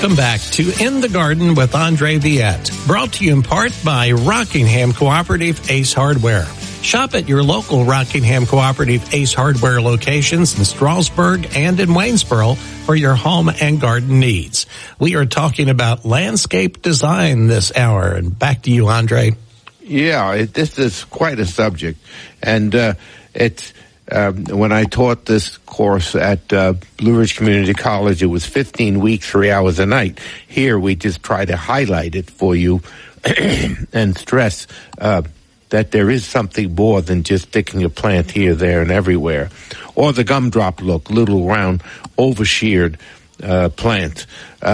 Welcome back to In the Garden with Andre Viette, brought to you in part by Rockingham Cooperative Ace Hardware. Shop at your local Rockingham Cooperative Ace Hardware locations in Strasburg and in Waynesboro for your home and garden needs. We are talking about landscape design this hour. And back to you, Andre. Yeah, this is quite a subject. And it's when I taught this course at Blue Ridge Community College, it was 15 weeks, 3 hours a night. Here, we just try to highlight it for you and stress that there is something more than just sticking a plant here, there, and everywhere. Or the gumdrop look, little round, over-sheared plants.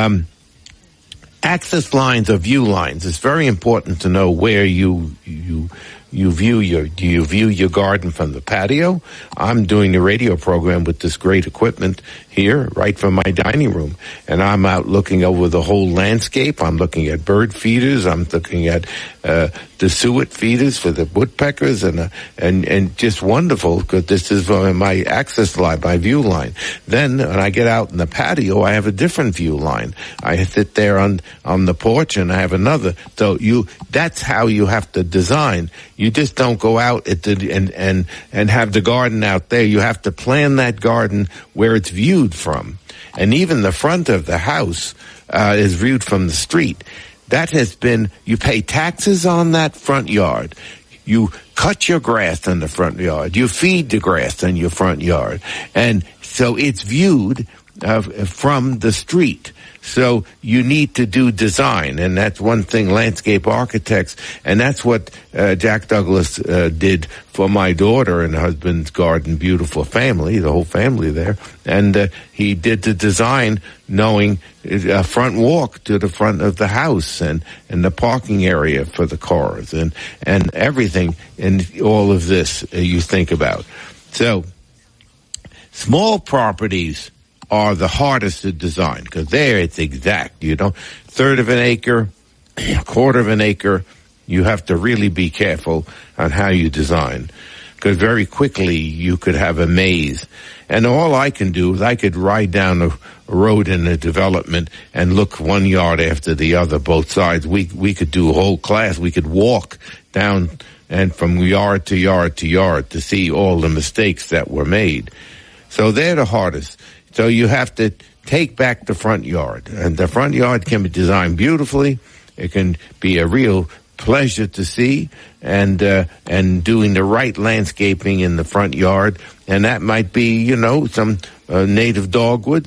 Access lines or view lines. It's very important to know where you view your garden from the patio. I'm doing the radio program with this great equipment here, right from my dining room. And I'm out looking over the whole landscape. I'm looking at bird feeders. I'm looking at the suet feeders for the woodpeckers, and just wonderful, because this is my access line, my view line. Then when I get out in the patio, I have a different view line. I sit there on the porch and I have another. So that's how you have to design. You just don't go out and have the garden out there. You have to plan that garden where it's viewed from. And even the front of the house is viewed from the street. That has been, you pay taxes on that front yard. You cut your grass in the front yard. You feed the grass in your front yard. And so it's viewed from the street. So you need to do design, and that's one thing, landscape architects, and that's what Jack Douglas did for my daughter and husband's garden, beautiful family, the whole family there. And he did the design knowing a front walk to the front of the house and the parking area for the cars and everything, and all of this you think about. So small properties are the hardest to design, because there it's exact, third of an acre, a quarter of an acre. You have to really be careful on how you design, because very quickly you could have a maze. And all I can do is I could ride down a road in a development and look one yard after the other, both sides. We could do a whole class. We could walk down and from yard to yard to yard to see all the mistakes that were made. So they're the hardest. So you have to take back the front yard, and the front yard can be designed beautifully. It can be a real pleasure to see, and doing the right landscaping in the front yard, and that might be, some native dogwood,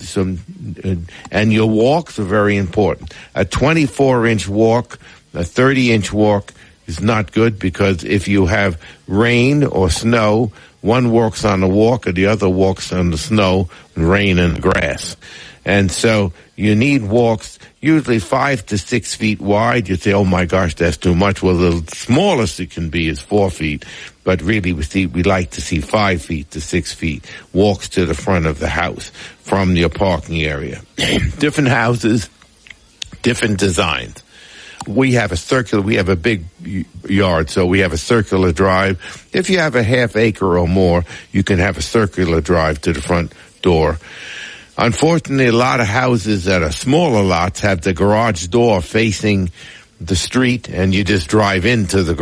and your walks are very important. A 24-inch walk, a 30-inch walk is not good, because if you have rain or snow, one walks on the walk and the other walks on the snow, rain, and grass. And so you need walks usually 5 to 6 feet wide. You say, oh my gosh, that's too much. Well, the smallest it can be is 4 feet. But really we like to see 5 feet to 6 feet walks to the front of the house from your parking area. Different houses, different designs. We have a big yard, so we have a circular drive. If you have a half acre or more, you can have a circular drive to the front door. Unfortunately, a lot of houses that are smaller lots have the garage door facing the street, and you just drive into the